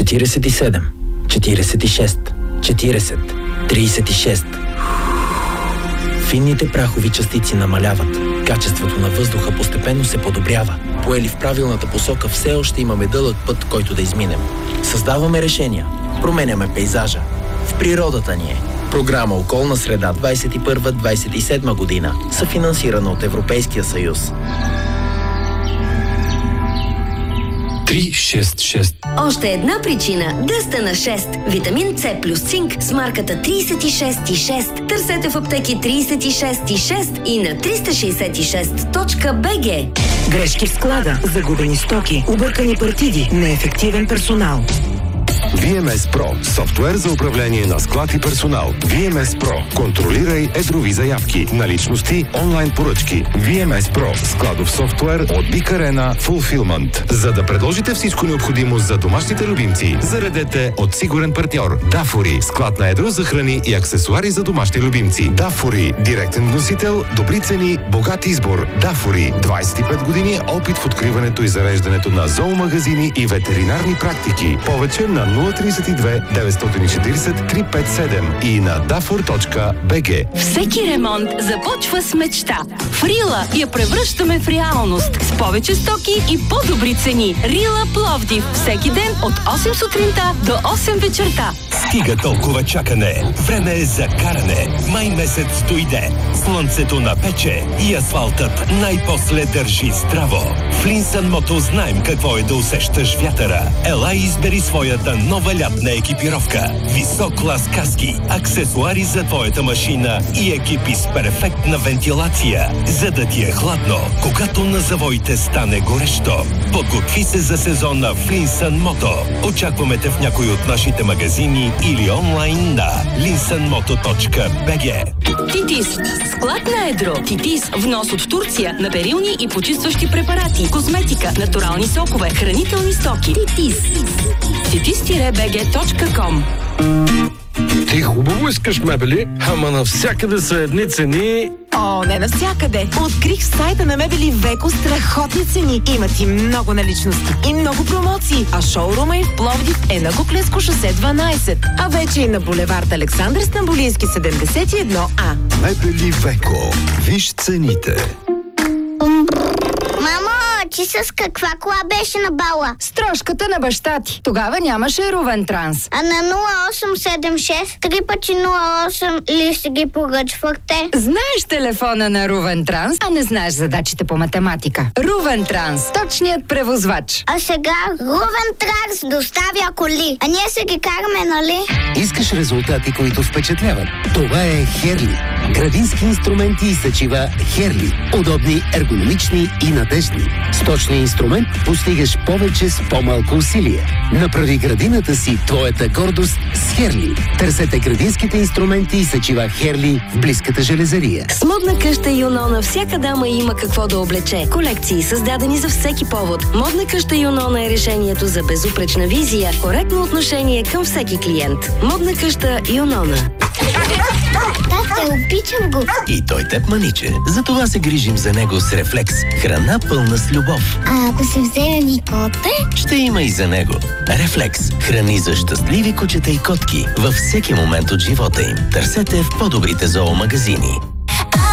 47, 46, 40, 36. Финните прахови частици намаляват. Качеството на въздуха постепенно се подобрява. Поели в правилната посока, все още имаме дълъг път, който да изминем. Създаваме решения. Променяме пейзажа. В природата ни е. Програма Околна среда 21-27 година. Съфинансирана от Европейския съюз. 366. Още една причина да сте на 6. Витамин С плюс цинк с марката 36,6. Търсете в аптеки 36,6 и на 366.bg. Грешки в склада, загубени стоки, объркани партиди, неефективен персонал. VMS Pro – софтуер за управление на склад и персонал. VMS Pro – контролирай едрови заявки, наличности, онлайн поръчки. VMS Pro – складов софтуер от Big Arena Fulfillment. За да предложите всичко необходимо за домашните любимци, заредете от сигурен партньор Дафори – склад на едро за храни и аксесуари за домашни любимци. Дафори – директен вносител, добри цени, богат избор. Дафори – 25 години опит в откриването и зареждането на зоомагазини и ветеринарни практики. Повече на 032 940 357 и на dafor.bg. Всеки ремонт започва с мечта. В Рила я превръщаме в реалност. С повече стоки и по-добри цени. Рила Пловдив. Всеки ден от 8 сутринта до 8 вечерта. Стига толкова чакане. Време е за каране. Май месец дойде. Слънцето напече и асфалтът най-после държи здраво. В Линсън Мото знаем какво е да усещаш вятъра. Ела и избери своята нова лятна екипировка. Висок клас каски, аксесуари за твоята машина и екипи с перфектна вентилация, за да ти е хладно, когато на завоите стане горещо. Подготви се за сезона в Линсън Мото. Очакваме те в някой от нашите магазини или онлайн на linsanmoto.bg. Титис. Склад на едро. Титис. Внос от Турция на перилни и почистващи препарати, козметика, натурални сокове, хранителни стоки. Титис. titis-bg.com. Ти хубаво искаш мебели, ама навсякъде са едни цени. О, не навсякъде. Открих в сайта на Мебели Веко страхотни цени. Имат и много наличности и много промоции. А шоурума и в Пловдив е на Гоклеско шосе 12. А вече и на булевард Александър Стамболийски 71А. Мебели Веко. Виж цените. Мамо, ти с каква кола беше на бала? С трошката на баща ти. Тогава нямаше Рувен Транс. А на 0876 3 пъти 08 ли си ги поръчвахте? Знаеш телефона на Рувен Транс, а не знаеш задачите по математика. Рувен Транс. Точният превозвач. А сега Рувен Транс доставя коли. А ние се ги караме, нали? Искаш резултати, които впечатляват? Това е Херли. Градински инструменти и сечива Херли. Удобни, ергономични и надеждни. С точния инструмент постигаш повече с по-малко усилие. Направи градината си твоята гордост с Херли. Търсете градинските инструменти и сечива Херли в близката железария. С модна къща Юнона всяка дама има какво да облече. Колекции, създадени за всеки повод. Модна къща Юнона е решението за безупречна визия, коректно отношение към всеки клиент. Модна къща Юнона. Тате, обичам го. И той теб, маниче. Затова се грижим за него с Рефлекс. Храна пълна с любов. А ако се вземе ми коте? Ще има и за него. Рефлекс. Храни за щастливи кучета и котки във всеки момент от живота им. Търсете в по-добрите зоомагазини.